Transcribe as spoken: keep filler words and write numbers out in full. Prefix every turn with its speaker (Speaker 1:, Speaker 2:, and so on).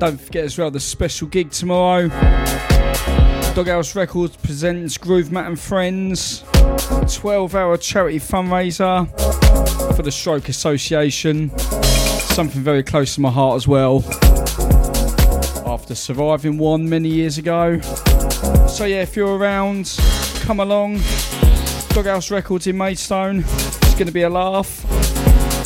Speaker 1: Don't forget as well the special gig tomorrow. Doghouse Records presents Groove Matt and Friends, twelve hour charity fundraiser for the Stroke Association. Something very close to my heart as well, after surviving one many years ago. So yeah, if you're around, come along. Doghouse Records in Maidstone. It's going to be a laugh.